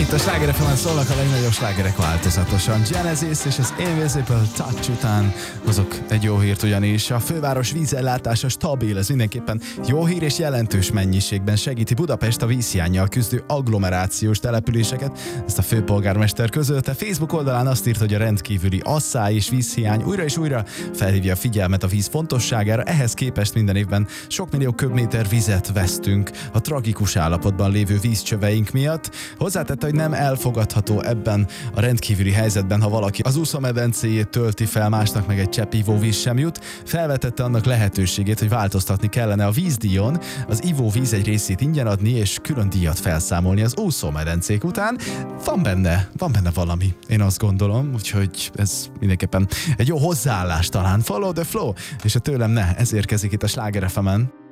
Itt a Sláger FM-en szólnak a legnagyobb slágerek változatosan. Genesis és az Invisible Touch után hozok egy jó hírt, ugyanis a főváros vízellátása stabil, ez mindenképpen jó hír, és jelentős mennyiségben segíti Budapest a vízhiánnyal küzdő agglomerációs településeket. Ezt a főpolgármester közölte. Facebook oldalán azt írt, hogy a rendkívüli asszály és vízhiány újra és újra felhívja a figyelmet a víz fontosságára. Ehhez képest minden évben sok millió köbméter vizet vesztünk a tragikus állapotban lévő vízcsöveink miatt. Hozzátette, hogy nem elfogadható ebben a rendkívüli helyzetben, ha valaki az úszómedencéjét tölti fel, másnak meg egy csepp ivóvíz sem jut. Felvetette annak lehetőségét, hogy változtatni kellene a vízdíjon, az ivóvíz egy részét ingyen adni, és külön díjat felszámolni az úszómedencék után. Van benne valami, én azt gondolom, úgyhogy ez mindenképpen egy jó hozzáállás talán. Follow the flow, és a tőlem ne, ez érkezik itt a Sláger FM-en.